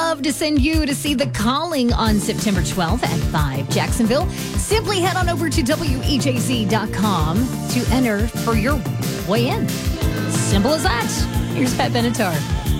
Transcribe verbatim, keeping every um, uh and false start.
love to send you to see The Calling on September twelfth at five Jacksonville. Simply head on over to W E J Z dot com to enter for your way in. Simple as that. Here's Pat Benatar.